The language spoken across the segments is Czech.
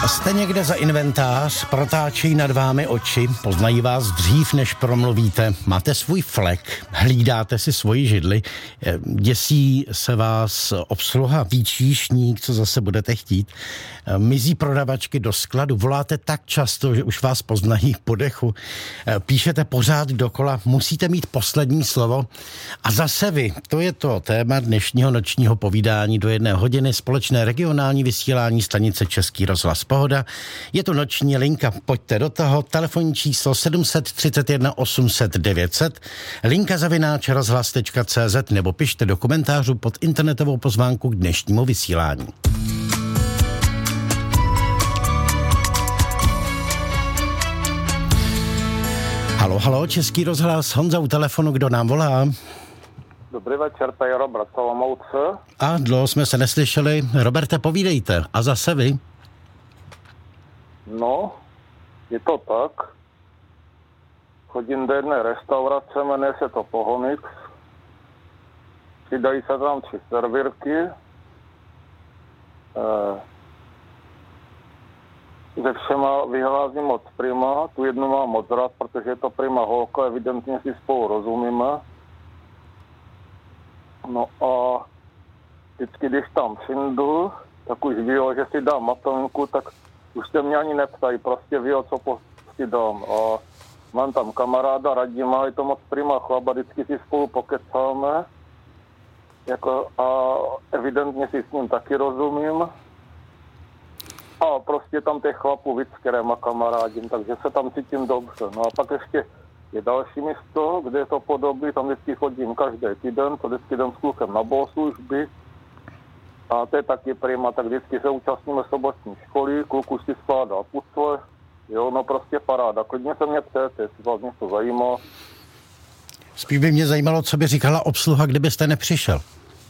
Jste někde za inventář, protáčejí nad vámi oči, poznají vás dřív, než promluvíte, máte svůj flek, hlídáte si svoji židli, děsí se vás obsluha, ví číšník, co zase budete chtít, mizí prodavačky do skladu, voláte tak často, že už vás poznají po dechu, píšete pořád dokola, musíte mít poslední slovo a zase vy, to je to téma dnešního nočního povídání do 1 hodiny, společné regionální vysílání stanice Český rozhlas Pohoda. Je to noční linka, pojďte do toho, telefonní číslo 731 800 900, linka @ rozhlas.cz nebo pište do komentářů pod internetovou pozvánku k dnešnímu vysílání. Halo, Český rozhlas, Honza u telefonu, kdo nám volá? Dobrý večer, to je Robert Olomouce. A dlouho jsme se neslyšeli. Roberte, povídejte. A zase vy? No, je to tak. Chodím do jedné restaurace, jmenuje se to Pohonix. Přidají se tam 3 servírky. Ze všema vyhlázím moc prima. Tu jednu mám moc rád, protože je to prima holka, evidentně si spolu rozumíme. No a vždycky, když tam přijdu, tak už ví, že si dám matonku, tak už se mě ani neptají, prostě ví, co si dám. A mám tam kamaráda Radima, je to moc prima chlap a vždycky si spolu pokecáme. A evidentně si s ním taky rozumím. A prostě tam těch chlapů víc, kteréma kamarádím, takže se tam cítím dobře. No a pak ještě je další místo, kde je to podobné, tam vždycky chodím každý týden, to vždycky jdem s klukem na bohoslužby. A to je taky prima, tak vždycky se účastníme sobotní školy, kluk už si skládá pucle, jo, no prostě paráda. Klidně se mě ptejte, jestli vás něco zajímá. Spíš by mě zajímalo, co by říkala obsluha, kdybyste nepřišel.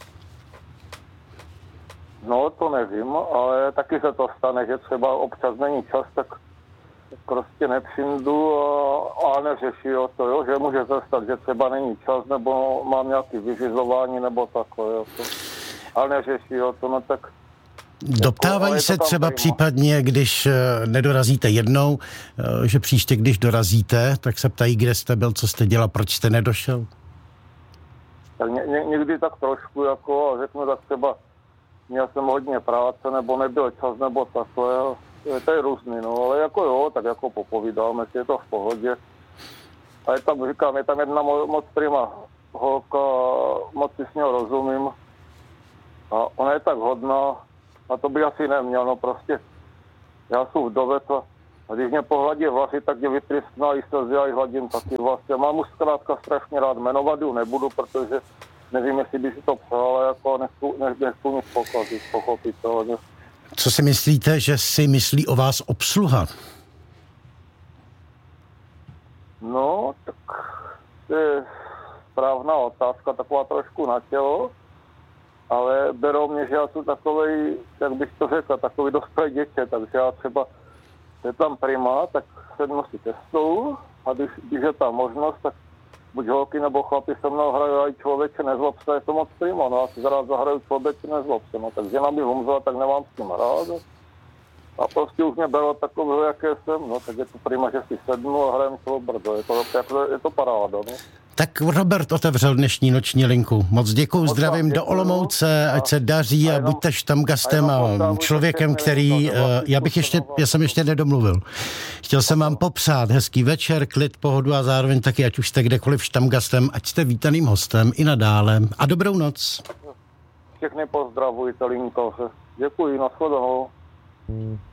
No, to nevím, ale taky se to stane, že třeba občas není čas, tak prostě nepřijdu a neřeší to, jo, že může se stát, že třeba není čas, nebo mám nějaké vyřizování, nebo takhle, jo, to, ale neřeší to, no tak... Doptávají se třeba případně, když nedorazíte jednou, že příště, když dorazíte, tak se ptají, kde jste byl, co jste dělal, proč jste nedošel? Tak někdy tak trošku, jako, a řeknu tak třeba, měl jsem hodně práce, nebo nebyl čas, nebo takhle, jo. To je různý, no, ale jako jo, tak jako popovídáme si, je to v pohodě. A je tam, říkám, je tam jedna moc prima holka, moc si s ní rozumím. A ona je tak hodná, a to by asi neměl, no prostě. Já jsem vdovec a když mě pohladí vlasy, tak mě vytryskná i slzy a i hladím taky vlasy. Já mám už zkrátka strašně rád, jmenovat ju nebudu, protože nevím, jestli by si to přál, ale jako nechci nic pokazit, pochopitelně. Co si myslíte, že si myslí o vás obsluha? No, tak to je správná otázka, taková trošku na tělo, ale berou mě, že já jsem takovej, jak bych to řekl, takový dospělý dítě, takže já třeba je tam prima, tak sednu si ke stolu a když je tam možnost, tak buď holky nebo chlapi se mnou hrají, a člověče nezlob se, je to moc prima, no já si rád zahraju člověče nezlob se, no tak žena by umřela, tak nemám s tím rád. A prostě už mě bylo takového, jaké jsem, no tak je to prima, že si sednu a hrajem celou brdo, je to paráda, no. Tak Robert otevřel dnešní noční linku. Moc děkuju, zdravím do Olomouce, ať se daří a buďte štamgastem a člověkem, který, já jsem ještě nedomluvil. Chtěl jsem vám popřát hezký večer, klid, pohodu a zároveň taky, ať už jste kdekoliv štamgastem, ať jste vítaným hostem i nadále. A dobrou noc. Všechny pozdravujte, linkoře. Děkuji, nashledanou.